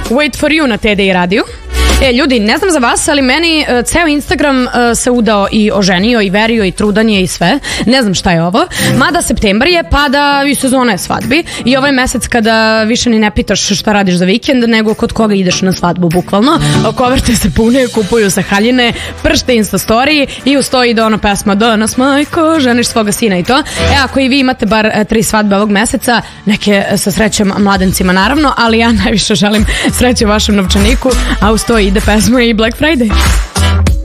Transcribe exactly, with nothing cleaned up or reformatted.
Wait for you na T D I radiju. E, ljudi, ne znam za vas, ali meni uh, ceo Instagram uh, se udao i oženio i verio i trudanje i sve. Ne znam šta je ovo. Mada septembar je, pa da i sezona je svadbi. I ovaj mesec kada više ni ne pitaš šta radiš za vikend, nego kod koga ideš na svadbu, bukvalno. Koverte se pune, kupuju se haljine, pršte Insta story i uz to ide ona pesma Danas majko, ženiš svoga sina i to. E, ako i vi imate bar uh, tri svadbe ovog meseca, neke sa srećem mladencima naravno, ali ja najviše želim sreće u vašem novčaniku, a uz to ide pesma i Black Friday.